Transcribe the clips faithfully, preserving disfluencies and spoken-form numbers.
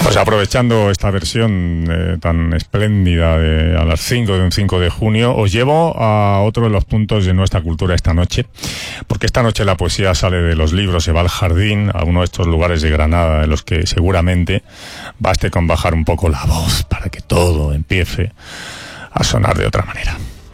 Pues aprovechando esta versión eh, tan espléndida de, a las cinco de un cinco de junio, os llevo a otro de los puntos de nuestra cultura esta noche, porque esta noche la poesía sale de los libros, se va al jardín, a uno de estos lugares de Granada en los que seguramente baste con bajar un poco la voz para que todo empiece a sonar de otra manera.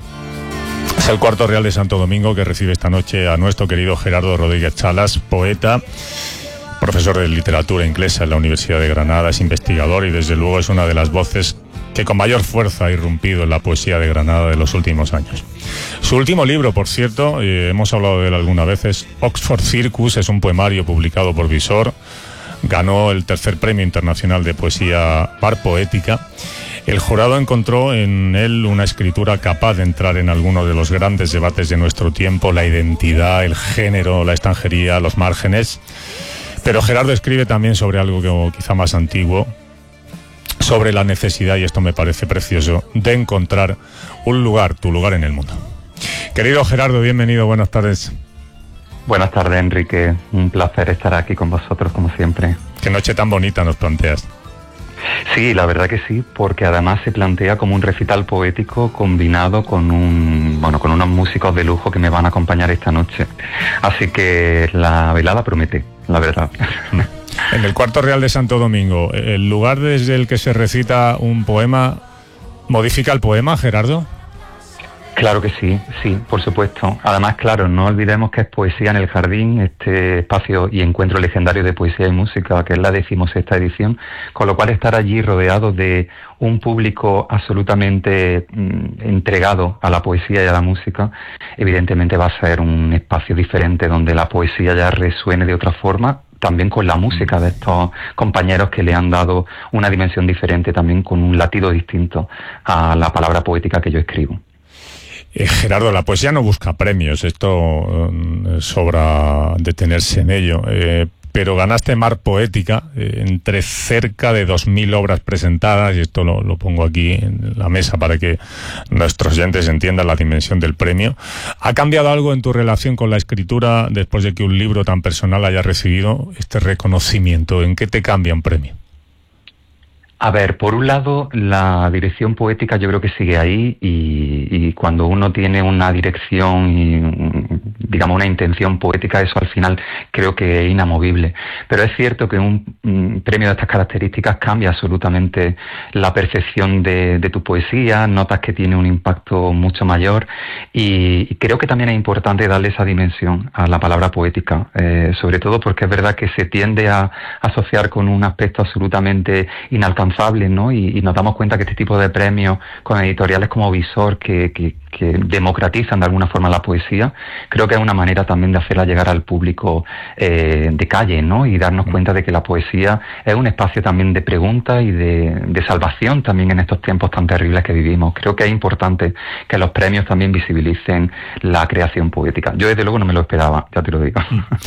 Es el Cuarto Real de Santo Domingo que recibe esta noche a nuestro querido Gerardo Rodríguez Salas, poeta, profesor de literatura inglesa en la Universidad de Granada, es investigador y desde luego es una de las voces que con mayor fuerza ha irrumpido en la poesía de Granada de los últimos años. Su último libro, por cierto, eh, hemos hablado de él alguna vez, es Oxford Circus, es un poemario publicado por Visor, ganó el tercer premio internacional de poesía Par Poética. El jurado encontró en él una escritura capaz de entrar en alguno de los grandes debates de nuestro tiempo, la identidad, el género, la extranjería, los márgenes. Pero Gerardo escribe también sobre algo que, quizá más antiguo, sobre la necesidad, y esto me parece precioso, de encontrar un lugar, tu lugar en el mundo. Querido Gerardo, bienvenido, buenas tardes. Buenas tardes, Enrique. Un placer estar aquí con vosotros, como siempre. Qué noche tan bonita nos planteas. Sí, la verdad que sí, porque además se plantea como un recital poético combinado con un, bueno, con unos músicos de lujo que me van a acompañar esta noche. Así que la velada promete, la verdad. En el Cuarto Real de Santo Domingo, ¿el lugar desde el que se recita un poema modifica el poema, Gerardo? Claro que sí, sí, por supuesto. Además, claro, no olvidemos que es Poesía en el Jardín, este espacio y encuentro legendario de poesía y música, que es la decimosexta edición, con lo cual estar allí rodeado de un público absolutamente mm, entregado a la poesía y a la música, evidentemente va a ser un espacio diferente donde la poesía ya resuene de otra forma, también con la música de estos compañeros que le han dado una dimensión diferente, también con un latido distinto a la palabra poética que yo escribo. Eh, Gerardo, la poesía no busca premios, esto eh, sobra detenerse en ello, eh, pero ganaste Mar Poética eh, entre cerca de dos mil obras presentadas, y esto lo, lo pongo aquí en la mesa para que nuestros oyentes entiendan la dimensión del premio. ¿Ha cambiado algo en tu relación con la escritura después de que un libro tan personal haya recibido este reconocimiento? ¿En qué te cambia un premio? A ver, por un lado, la dirección poética yo creo que sigue ahí y, y cuando uno tiene una dirección y, digamos, una intención poética, eso al final creo que es inamovible. Pero es cierto que un, un premio de estas características cambia absolutamente la percepción de, de tu poesía, notas que tiene un impacto mucho mayor y, y creo que también es importante darle esa dimensión a la palabra poética, eh, sobre todo porque es verdad que se tiende a asociar con un aspecto absolutamente inalcanzable, ¿no? Y, y nos damos cuenta que este tipo de premios con editoriales como Visor que, que, que democratizan de alguna forma la poesía, creo que es una manera también de hacerla llegar al público eh, de calle, ¿no? Y darnos cuenta de que la poesía es un espacio también de pregunta y de, de salvación también en estos tiempos tan terribles que vivimos. Creo que es importante que los premios también visibilicen la creación poética. Yo desde luego no me lo esperaba, ya te lo digo.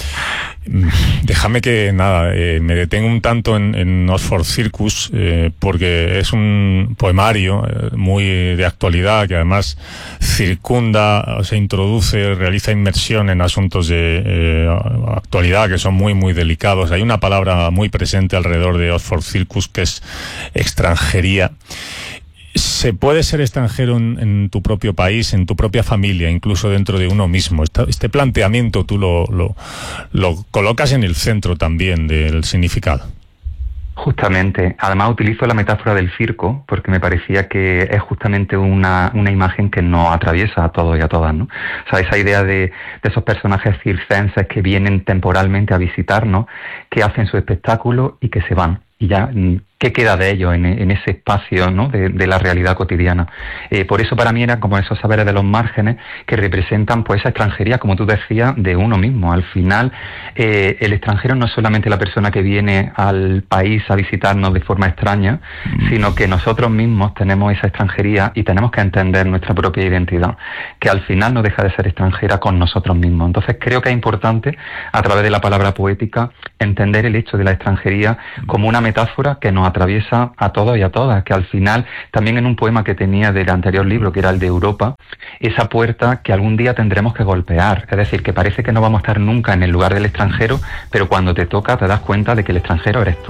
Déjame que, nada, eh, me detenga un tanto en, en Oxford Circus, eh, porque es un poemario eh, muy de actualidad, que además circunda, se introduce, realiza inmersión en asuntos de eh, actualidad que son muy, muy delicados. Hay una palabra muy presente alrededor de Oxford Circus que es extranjería. ¿Se puede ser extranjero en, en tu propio país, en tu propia familia, incluso dentro de uno mismo? Este, este planteamiento tú lo, lo, lo colocas en el centro también del significado. Justamente, además utilizo la metáfora del circo porque me parecía que es justamente una, una imagen que nos atraviesa a todos y a todas, ¿no? O sea, esa idea de, de esos personajes circenses que vienen temporalmente a visitarnos, que hacen su espectáculo y que se van. Y ya, ¿qué queda de ellos en, en ese espacio, ¿no? de, de la realidad cotidiana? Eh, por eso para mí eran como esos saberes de los márgenes que representan pues esa extranjería, como tú decías, de uno mismo. Al final, eh, el extranjero no es solamente la persona que viene al país a visitarnos de forma extraña, mm. sino que nosotros mismos tenemos esa extranjería y tenemos que entender nuestra propia identidad, que al final no deja de ser extranjera con nosotros mismos. Entonces creo que es importante, a través de la palabra poética, entender el hecho de la extranjería como una metáfora que nos atraviesa a todos y a todas, que al final, también en un poema que tenía del anterior libro, que era el de Europa, esa puerta que algún día tendremos que golpear, es decir, que parece que no vamos a estar nunca en el lugar del extranjero, pero cuando te toca te das cuenta de que el extranjero eres tú.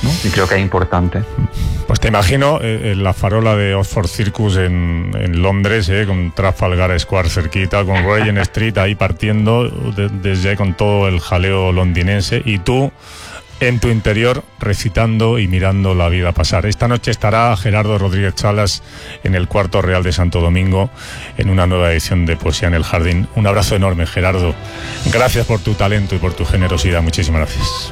¿no? Y creo que es importante. Pues te imagino eh, en la farola de Oxford Circus en, en Londres, eh, con Trafalgar Square cerquita, con Regent Street ahí partiendo de, desde ahí con todo el jaleo londinense, y tú en tu interior recitando y mirando la vida pasar. Esta noche estará Gerardo Rodríguez Salas en el Cuarto Real de Santo Domingo en una nueva edición de Poesía en el Jardín. Un abrazo enorme, Gerardo. Gracias por tu talento y por tu generosidad. Muchísimas gracias.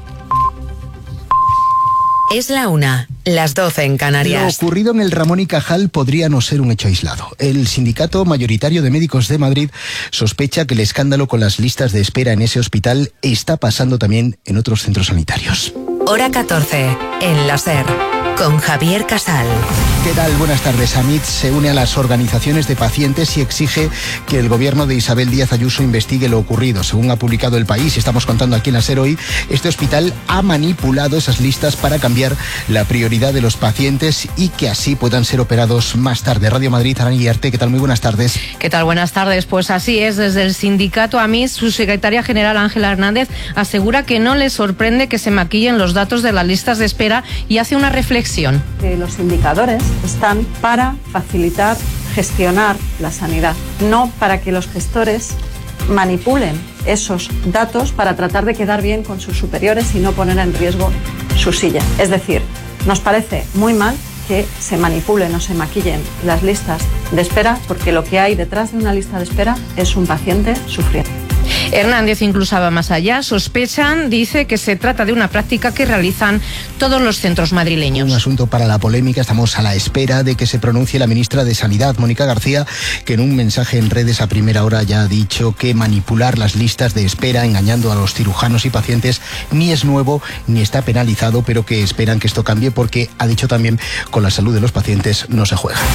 Es la una, las doce en Canarias. Lo ocurrido en el Ramón y Cajal podría no ser un hecho aislado. El sindicato mayoritario de médicos de Madrid sospecha que el escándalo con las listas de espera en ese hospital está pasando también en otros centros sanitarios. Hora catorce, en la SER, con Javier Casal. ¿Qué tal? Buenas tardes. AMIT se une a las organizaciones de pacientes y exige que el gobierno de Isabel Díaz Ayuso investigue lo ocurrido. Según ha publicado El País, y estamos contando aquí en la SER hoy, este hospital ha manipulado esas listas para cambiar la prioridad de los pacientes y que así puedan ser operados más tarde. Radio Madrid, Arán Guillarte, ¿qué tal? Muy buenas tardes. ¿Qué tal? Buenas tardes. Pues así es, desde el sindicato AMIT, su secretaria general Ángela Hernández asegura que no le sorprende que se maquillen los datos de las listas de espera y hace una reflexión. Que los indicadores están para facilitar, gestionar la sanidad, no para que los gestores manipulen esos datos para tratar de quedar bien con sus superiores y no poner en riesgo su silla. Es decir, nos parece muy mal que se manipulen o se maquillen las listas de espera, porque lo que hay detrás de una lista de espera es un paciente sufriendo. Hernández incluso va más allá. Sospechan, dice, que se trata de una práctica que realizan todos los centros madrileños. Un asunto para la polémica. Estamos a la espera de que se pronuncie la ministra de Sanidad, Mónica García, que en un mensaje en redes a primera hora ya ha dicho que manipular las listas de espera engañando a los cirujanos y pacientes ni es nuevo ni está penalizado, pero que esperan que esto cambie porque, ha dicho también, con la salud de los pacientes no se juega.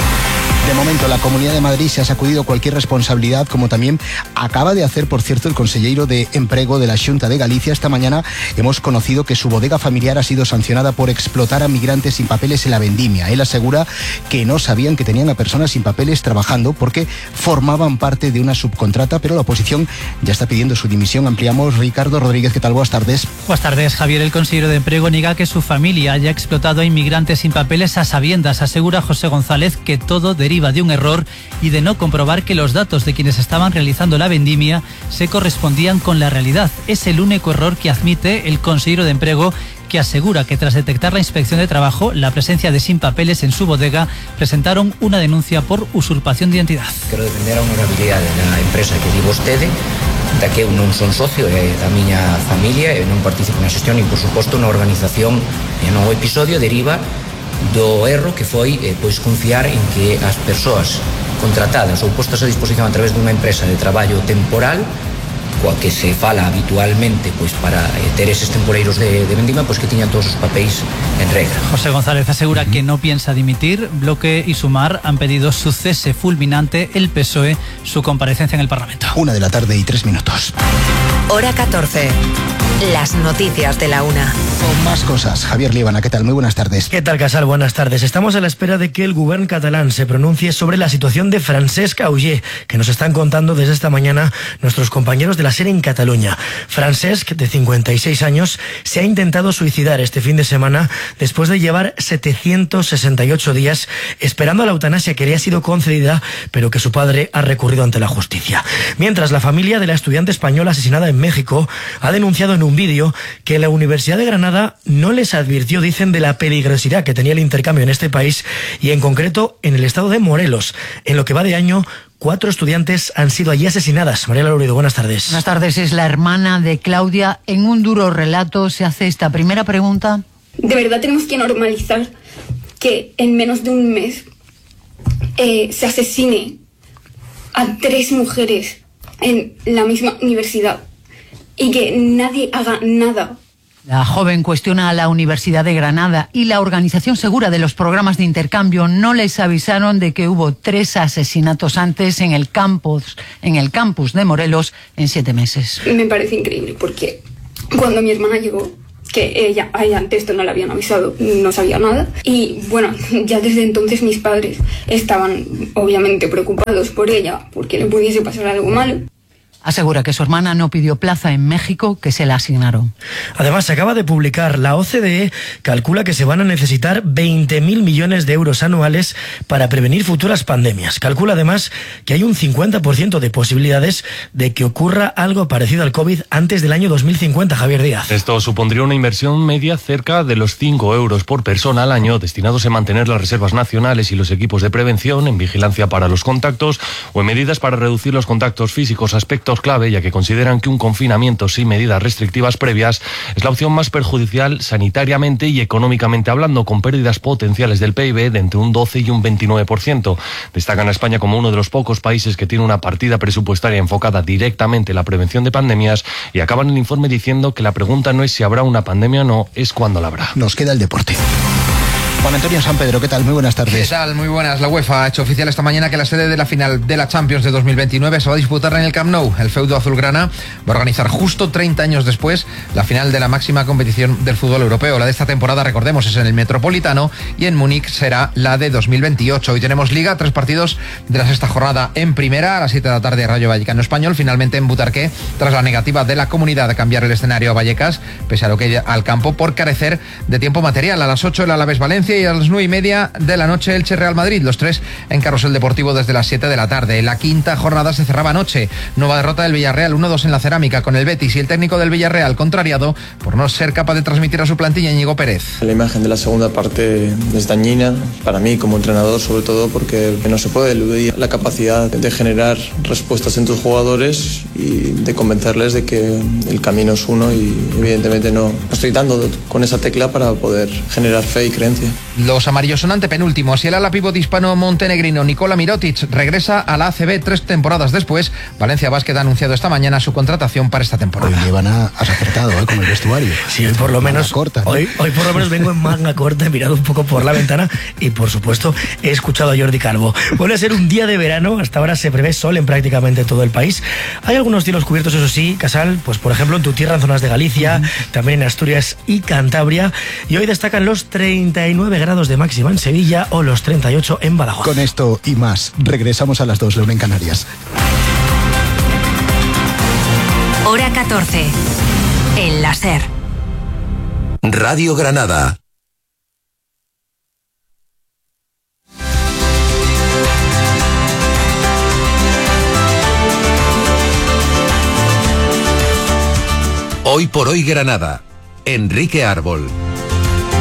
De momento, la Comunidad de Madrid se ha sacudido cualquier responsabilidad, como también acaba de hacer, por cierto, el consejero de Empleo de la Xunta de Galicia. Esta mañana hemos conocido que su bodega familiar ha sido sancionada por explotar a migrantes sin papeles en la vendimia. Él asegura que no sabían que tenían a personas sin papeles trabajando porque formaban parte de una subcontrata, pero la oposición ya está pidiendo su dimisión. Ampliamos. Ricardo Rodríguez, ¿qué tal? Buenas tardes. Buenas tardes, Javier. El consejero de Empleo niega que su familia haya explotado a inmigrantes sin papeles a sabiendas. Asegura José González que todo deriva de un error y de no comprobar que los datos de quienes estaban realizando la vendimia se correspondían con la realidad. Es el único error que admite el consejero de Empleo, que asegura que tras detectar la inspección de trabajo la presencia de sin papeles en su bodega, presentaron una denuncia por usurpación de identidad. Quero defender a honorabilidade da empresa que di vostede, da que eu non son socio, é da miña familia, e non participo na xestión, e por suposto na organización. E no episodio deriva do erro que foi eh, pois confiar en que as persoas contratadas ou postas a disposición a través dunha empresa de traballo temporal, coa que se fala habitualmente pois para eh, ter eses temporeiros de, de vendima, pois que tiñan todos os papéis en regra. José González asegura que no piensa dimitir. Bloque y Sumar han pedido su cese fulminante, el P S O E su comparecencia en el Parlamento. Una de la tarde y tres minutos. Hora catorce. Las noticias de la una. Con más cosas. Javier Líbana, ¿qué tal? Muy buenas tardes. ¿Qué tal, Casal? Buenas tardes. Estamos a la espera de que el gobierno catalán se pronuncie sobre la situación de Francesc Auger, que nos están contando desde esta mañana nuestros compañeros de la SER en Cataluña. Francesc, de cincuenta y seis años, se ha intentado suicidar este fin de semana después de llevar setecientos sesenta y ocho días esperando a la eutanasia que le ha sido concedida, pero que su padre ha recurrido ante la justicia. Mientras, la familia de la estudiante española asesinada en México ha denunciado en un vídeo que la Universidad de Granada no les advirtió, dicen, de la peligrosidad que tenía el intercambio en este país y en concreto en el estado de Morelos. En lo que va de año, cuatro estudiantes han sido allí asesinadas. Mariela Lourido, buenas tardes. Buenas tardes. Es la hermana de Claudia. En un duro relato se hace esta primera pregunta. De verdad tenemos que normalizar que en menos de un mes eh, se asesine a tres mujeres en la misma universidad y que nadie haga nada. La joven cuestiona a la Universidad de Granada y la Organización Segura de los programas de intercambio. No les avisaron de que hubo tres asesinatos antes en el campus, en el campus de Morelos en siete meses. Me parece increíble porque cuando mi hermana llegó, que ella, a ella antes esto no le habían avisado, no sabía nada. Y bueno, ya desde entonces mis padres estaban obviamente preocupados por ella, porque le pudiese pasar algo malo. Asegura que su hermana no pidió plaza en México, que se la asignaron. Además, se acaba de publicar, la O C D E calcula que se van a necesitar veinte mil millones de euros anuales para prevenir futuras pandemias. Calcula además que hay un cincuenta por ciento de posibilidades de que ocurra algo parecido al COVID antes del año dos mil cincuenta, Javier Díaz. Esto supondría una inversión media cerca de los cinco euros por persona al año, destinados a mantener las reservas nacionales y los equipos de prevención, en vigilancia para los contactos o en medidas para reducir los contactos físicos, aspectos clave, ya que consideran que un confinamiento sin medidas restrictivas previas es la opción más perjudicial sanitariamente y económicamente hablando, con pérdidas potenciales del P I B de entre un doce y un veintinueve por ciento. Destacan a España como uno de los pocos países que tiene una partida presupuestaria enfocada directamente en la prevención de pandemias, y acaban el informe diciendo que la pregunta no es si habrá una pandemia o no, es cuándo la habrá. Nos queda el deporte. Juan Antonio San Pedro, ¿qué tal? Muy buenas tardes. ¿Qué tal? Muy buenas. La UEFA ha hecho oficial esta mañana que la sede de la final de la Champions de dos mil veintinueve se va a disputar en el Camp Nou. El feudo azulgrana va a organizar justo treinta años después la final de la máxima competición del fútbol europeo. La de esta temporada, recordemos, es en el Metropolitano, y en Múnich será la de dos mil veintiocho. Hoy tenemos Liga, tres partidos de la sexta jornada en primera. A las siete de la tarde, Rayo Vallecano Español, finalmente en Butarque, tras la negativa de la comunidad de cambiar el escenario a Vallecas, pese a lo que al campo por carecer de tiempo material. A las ocho el Alavés Valencia, y a las nueve y media de la noche Elche Real Madrid, los tres en Carrusel Deportivo desde las siete de la tarde. La quinta jornada se cerraba anoche. Nueva derrota del Villarreal, uno dos en la Cerámica con el Betis, y el técnico del Villarreal contrariado por no ser capaz de transmitir a su plantilla, Íñigo Pérez. La imagen de la segunda parte es dañina para mí como entrenador, sobre todo porque no se puede eludir la capacidad de generar respuestas en tus jugadores y de convencerles de que el camino es uno, y evidentemente no estoy dando con esa tecla para poder generar fe y creencia. Los amarillos son antepenúltimos, y el ala pívot hispano montenegrino Nikola Mirotic regresa a la A C B tres temporadas después. Valencia Basket ha anunciado esta mañana su contratación para esta temporada. Hoy llevan a, has acertado, ¿eh? Con el vestuario. Sí, hoy por lo menos corta, ¿no? hoy, hoy por lo menos vengo en manga corta, he mirado un poco por la ventana y por supuesto he escuchado a Jordi Calvo. Vuelve a ser un día de verano, hasta ahora se prevé sol en prácticamente todo el país. Hay algunos cielos cubiertos, eso sí, Casal, pues por ejemplo en tu tierra, en zonas de Galicia, uh-huh. también en Asturias y Cantabria, y hoy destacan los treinta y nueve grados de máxima en Sevilla o los treinta y ocho en Badajoz. Con esto y más, regresamos a las dos, la una en Canarias. Hora catorce. El láser. Radio Granada. Hoy por hoy Granada. Enrique Árbol.